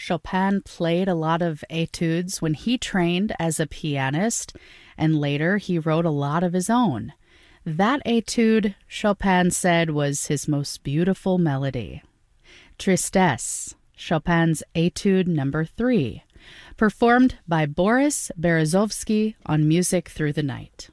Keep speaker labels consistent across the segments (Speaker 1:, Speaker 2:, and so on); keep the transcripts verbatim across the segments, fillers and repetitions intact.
Speaker 1: Chopin played a lot of etudes when he trained as a pianist, and later he wrote a lot of his own. That etude, Chopin said, was his most beautiful melody. Tristesse, Chopin's Etude number three, performed by Boris Berezovsky on Music Through the Night.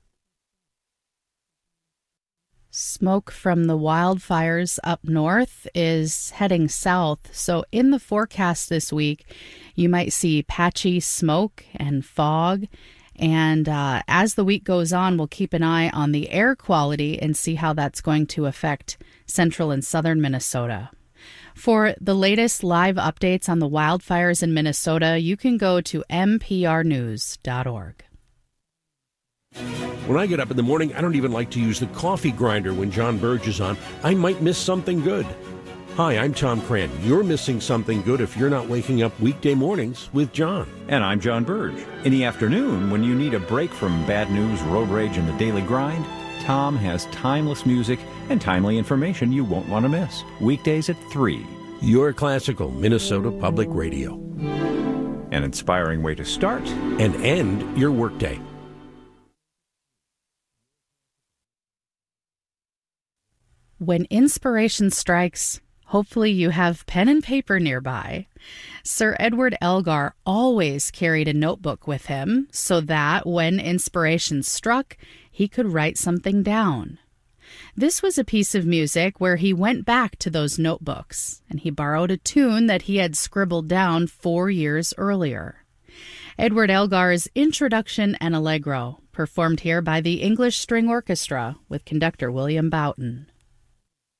Speaker 1: Smoke from the wildfires up north is heading south, so in the forecast this week, you might see patchy smoke and fog. And uh, as the week goes on, we'll keep an eye on the air quality and see how that's going to affect central and southern Minnesota. For the latest live updates on the wildfires in Minnesota, you can go to m p r news dot org.
Speaker 2: When I get up in the morning, I don't even like to use the coffee grinder when John Burge is on. I might miss something good. Hi, I'm Tom Cran. You're missing something good if you're not waking up weekday mornings with John.
Speaker 3: And I'm John Burge. In the afternoon, when you need a break from bad news, road rage, and the daily grind, Tom has timeless music and timely information you won't want to miss. Weekdays at three.
Speaker 2: Your classical Minnesota Public Radio.
Speaker 3: An inspiring way to start
Speaker 2: and end your workday.
Speaker 1: When inspiration strikes, hopefully you have pen and paper nearby. Sir Edward Elgar always carried a notebook with him so that when inspiration struck, he could write something down. This was a piece of music where he went back to those notebooks, and he borrowed a tune that he had scribbled down four years earlier. Edward Elgar's Introduction and Allegro, performed here by the English String Orchestra with conductor William Boughton.